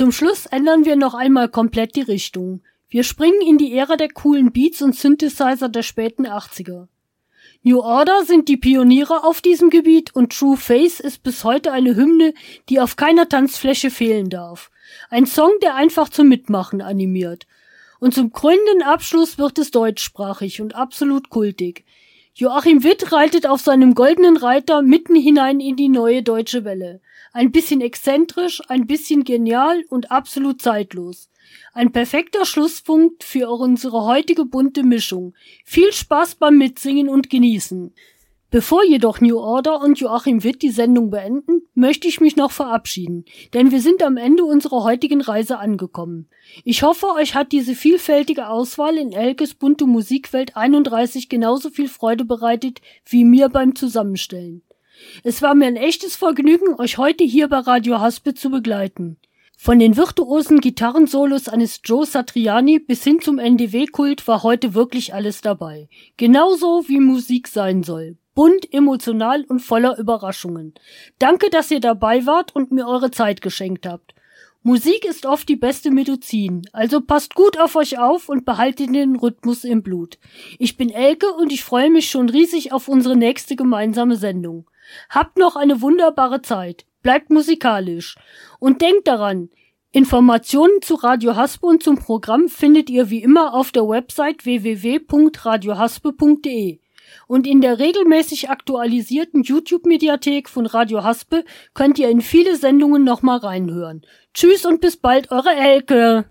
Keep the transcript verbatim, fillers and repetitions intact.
Zum Schluss ändern wir noch einmal komplett die Richtung. Wir springen in die Ära der coolen Beats und Synthesizer der späten achtziger. New Order sind die Pioniere auf diesem Gebiet und True Face ist bis heute eine Hymne, die auf keiner Tanzfläche fehlen darf. Ein Song, der einfach zum Mitmachen animiert. Und zum krönenden Abschluss wird es deutschsprachig und absolut kultig. Joachim Witt reitet auf seinem goldenen Reiter mitten hinein in die neue deutsche Welle. Ein bisschen exzentrisch, ein bisschen genial und absolut zeitlos. Ein perfekter Schlusspunkt für unsere heutige bunte Mischung. Viel Spaß beim Mitsingen und Genießen. Bevor jedoch New Order und Joachim Witt die Sendung beenden, möchte ich mich noch verabschieden, denn wir sind am Ende unserer heutigen Reise angekommen. Ich hoffe, euch hat diese vielfältige Auswahl in Elkes bunte Musikwelt einunddreißig genauso viel Freude bereitet wie mir beim Zusammenstellen. Es war mir ein echtes Vergnügen, euch heute hier bei Radio Haspe zu begleiten. Von den virtuosen Gitarrensolos eines Joe Satriani bis hin zum N D W-Kult war heute wirklich alles dabei. Genauso wie Musik sein soll. Bunt, emotional und voller Überraschungen. Danke, dass ihr dabei wart und mir eure Zeit geschenkt habt. Musik ist oft die beste Medizin, also passt gut auf euch auf und behaltet den Rhythmus im Blut. Ich bin Elke und ich freue mich schon riesig auf unsere nächste gemeinsame Sendung. Habt noch eine wunderbare Zeit. Bleibt musikalisch. Und denkt daran, Informationen zu Radio Haspe und zum Programm findet ihr wie immer auf der Website w w w punkt radio haspe punkt d e. Und in der regelmäßig aktualisierten YouTube-Mediathek von Radio Haspe könnt ihr in viele Sendungen nochmal reinhören. Tschüss und bis bald, eure Elke!